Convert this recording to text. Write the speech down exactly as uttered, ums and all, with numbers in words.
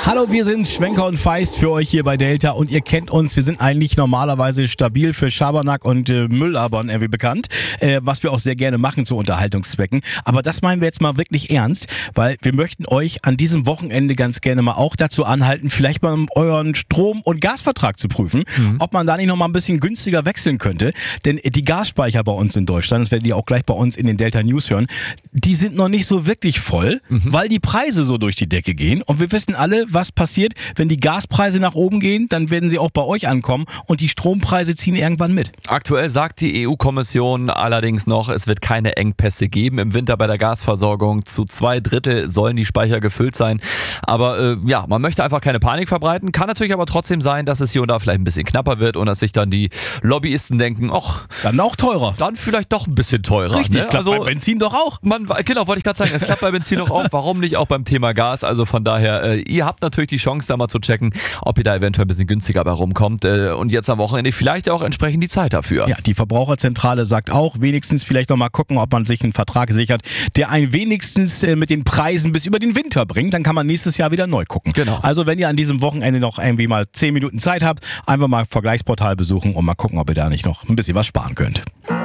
Hallo, wir sind Schwenker und Feist für euch hier bei Delta und ihr kennt uns. Wir sind eigentlich normalerweise stabil für Schabernack und äh, Müllabern irgendwie bekannt, äh, was wir auch sehr gerne machen zu Unterhaltungszwecken. Aber das meinen wir jetzt mal wirklich ernst, weil wir möchten euch an diesem Wochenende ganz gerne mal auch dazu anhalten, vielleicht mal euren Strom- und Gasvertrag zu prüfen, mhm. ob man da nicht noch mal ein bisschen günstiger wechseln könnte. Denn die Gasspeicher bei uns in Deutschland, das werdet ihr auch gleich bei uns in den Delta News hören, die sind noch nicht so wirklich voll, mhm. weil die Preise so durch die Decke gehen. Und wir wissen alle, was passiert, wenn die Gaspreise nach oben gehen, dann werden sie auch bei euch ankommen und die Strompreise ziehen irgendwann mit. Aktuell sagt die E U-Kommission allerdings noch, es wird keine Engpässe geben im Winter bei der Gasversorgung. Zu zwei Drittel sollen die Speicher gefüllt sein. Aber äh, ja, man möchte einfach keine Panik verbreiten. Kann natürlich aber trotzdem sein, dass es hier und da vielleicht ein bisschen knapper wird und dass sich dann die Lobbyisten denken, ach, dann auch teurer. Dann vielleicht doch ein bisschen teurer. Richtig, ne? klappt also, bei Benzin doch auch. Man, genau, wollte ich gerade sagen, es klappt bei Benzin doch auch. Warum nicht auch beim Thema Gas? Also von daher, äh, ihr habt natürlich die Chance, da mal zu checken, ob ihr da eventuell ein bisschen günstiger bei rumkommt. Äh, und jetzt am Wochenende vielleicht auch entsprechend die Zeit dafür. Ja, die Verbraucherzentrale sagt auch, wenigstens vielleicht noch mal gucken, ob man sich einen Vertrag sichert, der einen wenigstens äh, mit den Preisen bis über den Winter bringt. Dann kann man nächstes Jahr wieder neu gucken. Genau. Also wenn ihr an diesem Wochenende noch irgendwie mal zehn Minuten Zeit habt, einfach mal Vergleichsportal besuchen und mal gucken, ob ihr da nicht noch ein bisschen was sparen könnt.